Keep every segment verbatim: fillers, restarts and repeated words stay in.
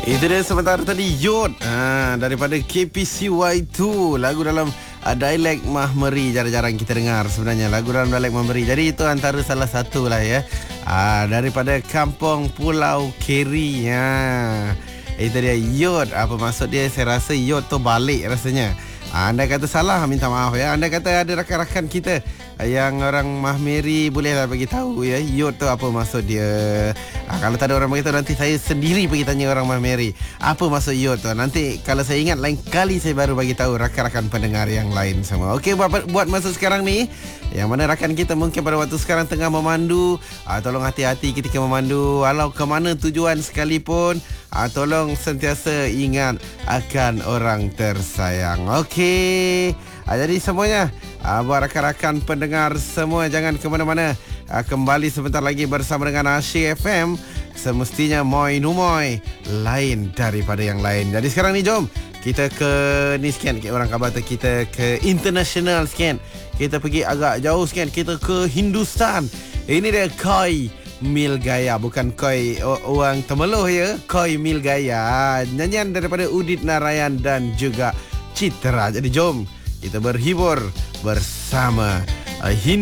Itu dia sementara tadi Yod ha, daripada K P C Y dua. Lagu dalam uh, dialek Mahmeri. Jarang-jarang kita dengar sebenarnya lagu dalam dialek Mahmeri. Jadi itu antara salah satu lah ya, uh, daripada Kampung Pulau Keri ya. Itu dia Yod. Apa maksud dia? Saya rasa Yod tu balik rasanya. Anda kata salah, minta maaf ya. Anda kata ada rakan-rakan kita yang orang Mahmeri, bolehlah bagi tahu ya, Yod tu apa maksud dia. Ha, kalau tak ada orang beritahu, nanti saya sendiri pergi tanya orang Mahmeri apa maksud Yod tu. Nanti kalau saya ingat, lain kali saya baru bagi tahu rakan-rakan pendengar yang lain semua. Okey, buat, buat masa sekarang ni, yang mana rakan kita mungkin pada waktu sekarang tengah memandu, ha, tolong hati-hati ketika memandu. Walau ke mana tujuan sekalipun, ha, tolong sentiasa ingat akan orang tersayang. Okey, ha, jadi semuanya, ha, buat rakan-rakan pendengar semua, jangan ke mana-mana. Ha, kembali sebentar lagi bersama dengan Asyik F M. Semestinya Moi Numoy, lain daripada yang lain. Jadi sekarang ni jom kita ke ni sikit, orang kata kita ke international sikit. Kita pergi agak jauh sikit, kita ke Hindustan. Ini dia Koi Mil Gaya, bukan Koi orang Temeloh ya, Koi Mil Gaya. Nyanyian daripada Udit Narayan dan juga Citra. Jadi jom kita berhibur bersama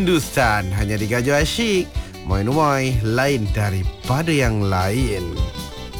Hindustan, hanya di Gaju Asyik. Moi Numoy, lain daripada yang lain.